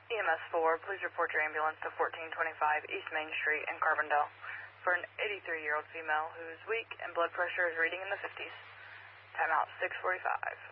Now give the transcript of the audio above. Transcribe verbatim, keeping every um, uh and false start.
E M S four, please report your ambulance to fourteen twenty-five East Main Street in Carbondale for an eighty-three-year-old female who is weak and blood pressure is reading in the fifties. Timeout six forty-five.